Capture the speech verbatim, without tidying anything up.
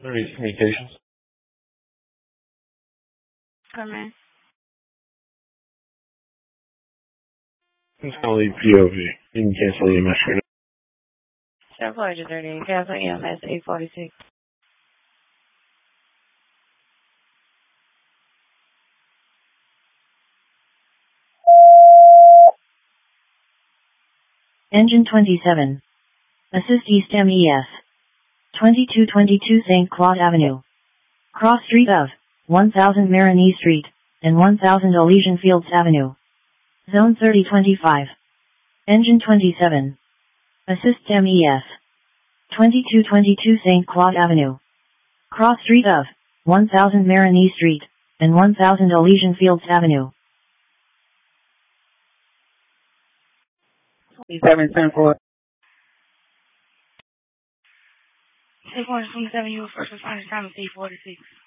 thirty communications. Come in. I'm just gonna leave P O V. You can cancel E M S right Chef Larger thirty, cancel E M S eight forty-six. Engine twenty-seven. Assist East M E S. twenty-two twenty-two Saint Claude Avenue. Cross street of one thousand Marigny Street and one thousand Elysian Fields Avenue. Zone thirty twenty-five. Engine twenty-seven. Assist M E S. twenty-two twenty-two Saint Claude Avenue. Cross street of one thousand Marigny Street and one thousand Elysian Fields Avenue. twenty-seven ten four. six twenty-seven, you first responders time is eight forty-six.